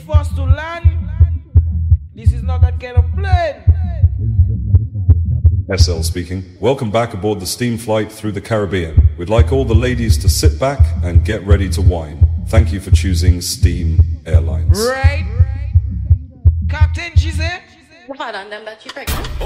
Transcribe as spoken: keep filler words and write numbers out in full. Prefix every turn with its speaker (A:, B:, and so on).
A: for us to land. This is not that kind of plane.
B: S L speaking. Welcome back aboard the steam flight through the Caribbean. We'd like all the ladies to sit back and get ready to wine. Thank you for choosing Steam Airlines.
A: Right. Captain, she said.
C: Right on them that you pregnant.